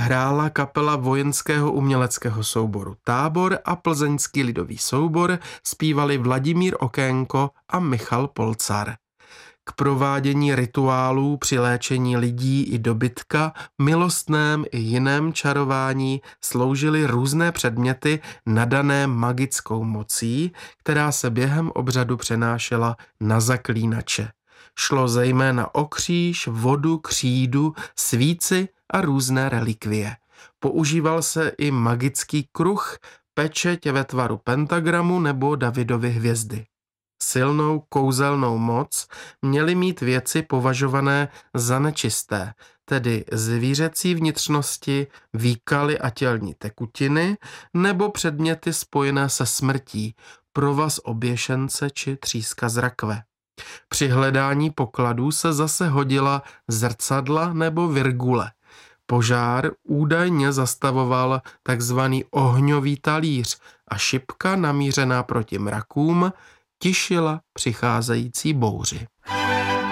hrála kapela Vojenského uměleckého souboru Tábor a Plzeňský lidový soubor zpívali Vladimír Okénko a Michal Polcar. K provádění rituálů při léčení lidí i dobytka, milostném i jiném čarování sloužily různé předměty nadané magickou mocí, která se během obřadu přenášela na zaklínače. Šlo zejména o kříž, vodu, křídu, svíci a různé relikvie. Používal se i magický kruh, pečeť ve tvaru pentagramu nebo Davidovy hvězdy. Silnou kouzelnou moc měly mít věci považované za nečisté, tedy zvířecí vnitřnosti, výkaly a tělní tekutiny nebo předměty spojené se smrtí, provaz oběšence či tříska z rakve. Při hledání pokladů se zase hodila zrcadla nebo virgule. Požár údajně zastavoval takzvaný ohňový talíř a šipka namířená proti mrakům tišila přicházející bouři.